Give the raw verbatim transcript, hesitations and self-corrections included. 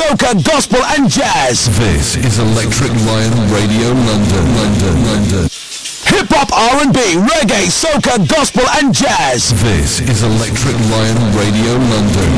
soca, gospel and jazz. This is Electric Lion Radio London, London, London. Hip-hop, R and B, reggae, soca, gospel and jazz. This is Electric Lion Radio London.